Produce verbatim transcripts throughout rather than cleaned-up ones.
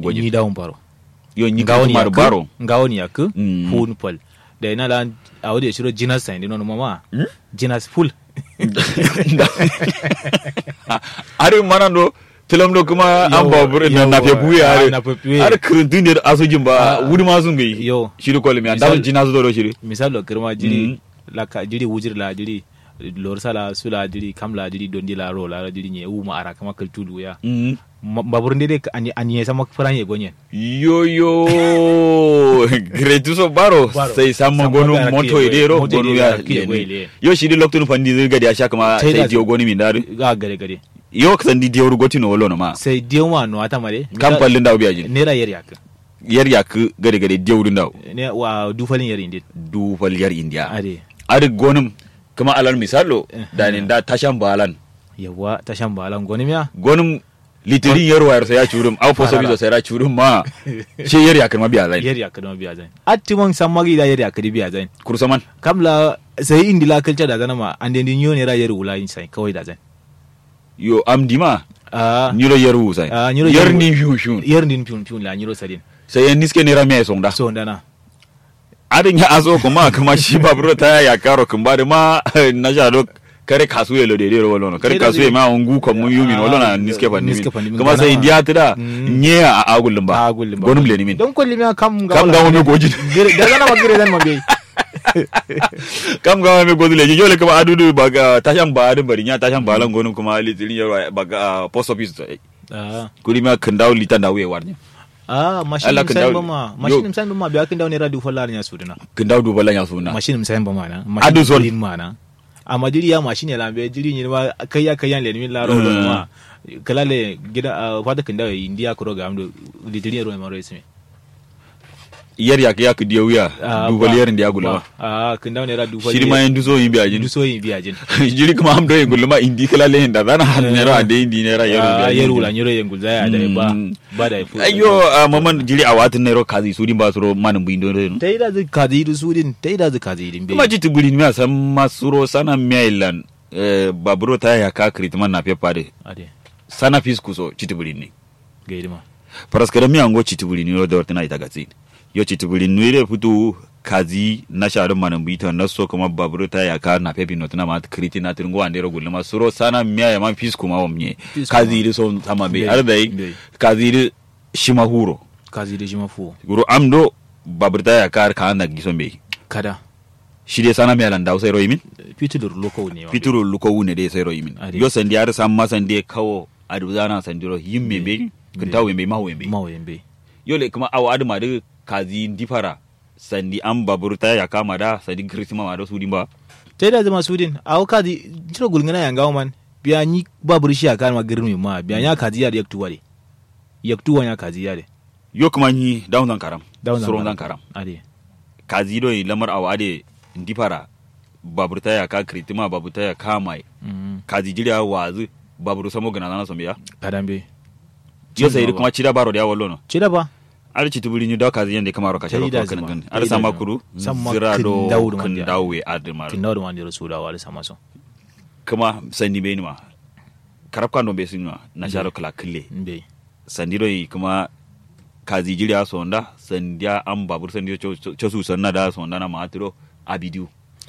goji ni dawon baro yo ni ngawoni mar baro ngawoni yak Mm. fun pol da ina la awde shiro jinas sai dino mama jinas full are manando tilamdo kuma an Yawa, babur na na yawa, fe buya ah, are na fe buya. are kirindin da asujin ba Ah, wuri ma sun gai yo. shiri kolmi an Misal- dawo jinazu do shiri misalo kirma jiri Mm. la ka jiri wujir la jiri lor sala sula jiri kamla jiri dondi la ro la jiri nye uma ara kama kultulu ya Mm. Ma- babur ndede ani ani sama franye gonyen yo yo gretu so baro Baro. sai samma Samma gonu gara moto kiye idero moto gonu idero ya kiye yeni. goyle. yo shiri loktun fandi zirga da sha kuma Tai sai da- diyo goni min daru ga gare gare yo kan di diyo goti no wolo no ma sai diyo ma no ata mare kan pallin dawo biya jin nera yer yak yar yak gade gade diyo dun dawo ne wa du falin yer indit du fal yar india ade ari gonum kuma alal misalo da ne da tashan balan yawa ta shan balan goni miya gonum litirin yar wayar sai ya churum au foso bizo sai ya churum ma she yar yak ma biya zai yer yak no biya zan atti mon samagi da yer yak di biya zan kursaman kamla sai indila culture da zana ma ande din yo ne ra yer wula yin sai kawai da zan yo amdima ah nyiro yar wu sai Ah, nyiro yar yar- ni fiu shun yer din piun piun la nyiro sadin sai yan niske ne rame sonda so ndana adin ya azo kuma kuma shi baburo ta ya karo kun ba da ma na ja dok kare kasu ya lo dede ro lono kare Sai da kasu ya ma ungu ko mun yumi no lona niske fa Niske fa nimin nimin. kuma Gana sai ma. indiya tida Mm. nye a agullin ba Ah, agullin ba. gonum le nimin don kolli miya kam kam ga wani goji da zana ma gire zan ma bai kam ga wani goji le jole kuma adudu baga tashan ba adin bari nya tashan balan gonum kuma litirin yaro baga post office ah kuri ma kan dawo litan dawo ya warnya ah machine Allah ka msayin dawo- ba ma Yo. machine msayin ba ma biya kin dawo ne radio fallar nya suduna kan dawo dubalan ya suna machine msayin ba ma na Adu zon. din ma na amma jiri ya machine ya lambe jiri ne ma kai ya kai yan le min la ro Mm. ma kala le gida ah, fata kin dawo india ko ga amdo litirin ro ma ro isme yar ya ya ku diyo ya Ah, dubal ba- yarin da ya gulma ba. ah kin dawo ne radio fallar shiri ma yan duzo yin biya jin du so yin biya jin jiri kuma am do yin gulma indi kala le da zana han ne ra de indi ne ra yaro ah biya yeru la nyiro yen gulzaya da ba Mm. ba da fu ayyo a maman jiri a watin ne ro kazi su din ba su ro manin bu indo ne ta yi da zai kazi da su din ta yi da zai kazi din kuma jiti buri mi san masuro sana mailan baburo ta ya ka kritman na pepa de ade sana fisku so jiti buri ni ga idima paraskara mi ango jiti buri ni ro da wartina ita gatsi yo jiti buri ni re futu kazi na sharin manin bu ita na so kuma baburo ta ya ka na pepi no tana ma kriti na tingo ande ro gulma suro sana miya ya man fisku ma wamnye Fisku kazi ma. ri so sama be Bai, ardai bai. kazi ri shimahuro kazi da shi mafu guru amdo babur ta ya ka ka na gison be kada shi dai sana miya landa sai ro yimin fitulur loko ne wa fituro luko wune dai sai ro yimin Ade. yo sandi ar sam ma sandi kawo aduzana sandiro yimme be kan tawo be ma wembe mawo yembe yo le kuma awa aduma de kazi difara sandi am babur ta ya kama da sandi krisma ma da su dimba ta yi da zama su din a wa kazi cire gulgana yan gawo man biya ni babur shi a kan ma girin ma biya ya kazi ya da yaktuwa de yaktuwa ya kazi ya de yo kuma ni down zan karam Down zan suron karam. zan karam ade kazi do lamar awa ade difara babur ta ya ka kritima babur ta ya kama mm kazi jira wazu babur samo gana na sombiya kadan be yo sai Cin kuma cida baro da wallo no ci da ba ar ci tubuli ni da kazi yande kamaro ka sharo Taida kan zama, gan taida ar sama zama. kuru Sama zira do kin dawo da kan mandiya. dawo admar kin dawo da wani rasula wa sama so kuma sandi be ni ma karab kan do be sinwa na sharo kala kille be sandiro yi kuma kazi jira sonda sandia am babur sandio cho su sanna da sonda na matiro abidiu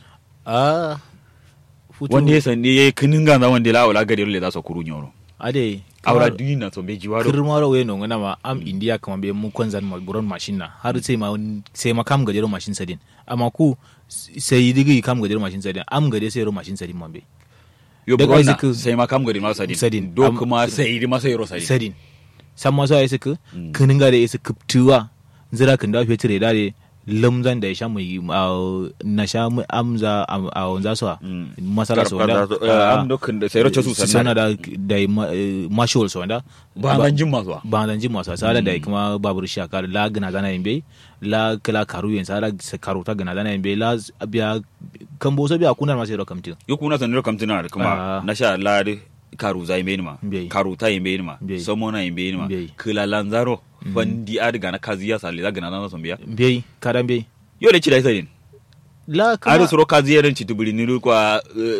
ah futu wanda ya sandi yayi kinin ganza wanda la wala gade le da so kuru nyoro ade awra duina so be jiwaro kirmaro we no ngana ma am india kama be mu konzan ma buron machine na har sai ma sai ma kam gajero machine sadin amma ku sai digi kam gajero machine sadin am gade sai ro machine sadin mambe yo daga bronna iziku- sai ma kam gade ma sadin Sadin. do Am- kuma sai di ma sai ro sadin sadin samma so ai suka Mm. kinin gade isa kuptuwa zira kan da fetire dare lamzan da ya sha mai ah, na sha mai amza am- a wanza so Mm. masala so da Karfa- eh, am do kan da sai ro cho su sana sanna da da ma- eh, mashol so da ba ban jin masu ba zan ji masu asala da kuma babur shaka la gana zana yin bai la kala karu yin sala karu ta gana zana yin bai la biya kan bo so biya kunar masu yaro kamtin yo kuna saniro kamtina da kuma Ah. na sha lade karu zai me ma Mbei. karu ta yin be ma Mbei. somo na yin be ma Mbei. kila lanzaro fandi ad gana kazi ya sali la gana na so biya bai karan bai yo le ci dai sai la ari kama suro kazi yaren ci tubuli ni kwa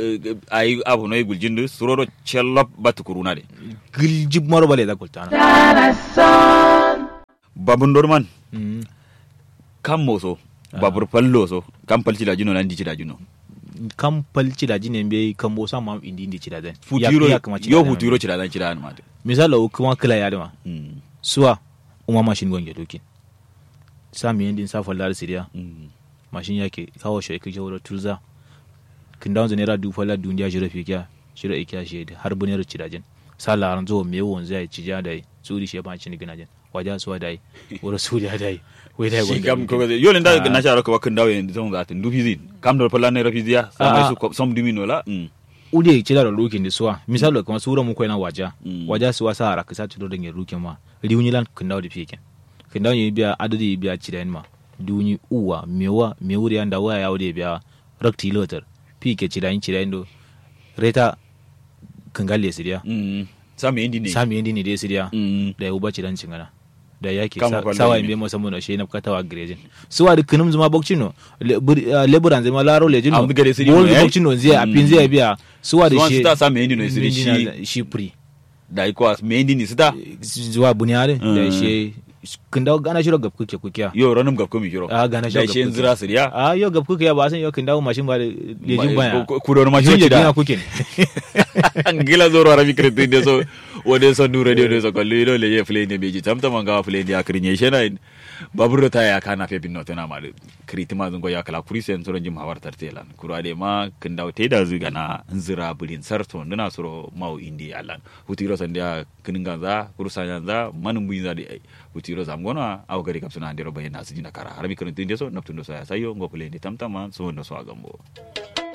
ai abu no guljindu suro ro chellop batukuruna de giljib maro bale da kultana babun dorman Mm. kam moso babur fallo so kam palci da jino nan dici da jino kam palci da jine be kam bo sa mam indi indi ci da den futuro yo futuro ci da dan ci da ma misala kuma kila ya dama mm suwa uma mashin gonge dokin sami yandin sa fallar siriya mm mashin yake kawo shi yake jawo tulza kin dawo zanera du fallar duniya jira fikiya jira ikiya shi har bunero ci da jin sala ran zo me won zai ci ja dai tsuri shi ba cin gina jin waja suwa dai wora suriya dai wai dai shi kam ko yo le nda na sharo ko kan dawo en zon ga tin dufi zin kam do fallar ne rafiziya sai su ko som dimino la mm ude ci da rukin da suwa misalo kuma sura mu ko na waja waja suwa sa ara kisa ci do da rukin ma riuni lan kin dawo da fikin kin dawo yi biya adadi biya ci da ma duni uwa mewa mewuri anda waya ya wude biya rakti lotar fike ci da yin ci da indo reta kangalle siriya mm sami indi ne sami indi ne dai siriya da uba ci dan cingana da yake sawa imbe mo samu no she na katawa grejin suwa da kunum zuma bokcino leburan zama laro lejin no bol bokcino zai apin zai biya suwa da she suwa sami indi no siri shi shi pri da iko me indi ni sita zuwa bunyare da she kindawo gana shiro gab kuke kuke yo ranum gab ko mi shiro a gana shiro da she zira siriya a yo gab kuke ya ba san yo kindawo mashin ba lejin baya ku do mashin ci da kuke angila zoro arabi kretin de so wode so nu radio de so ko lido le ye play ne beji tamta manga play dia krinye shena babur ta ya kana fe binno tana ma kritima zungo ya kala kuri sen soro jim hawar tartelan kurade ma kindawo te da zuga na nzira bulin sarto ndina soro mau indi alan hutiro sandia kininga za kurusanya za manum buinza de hutiro zamgona aw gari kapsuna ndero bayna sijina kara arabi kretin de so naptundo so ya sayo ngo play de tamta ma so ndo so agambo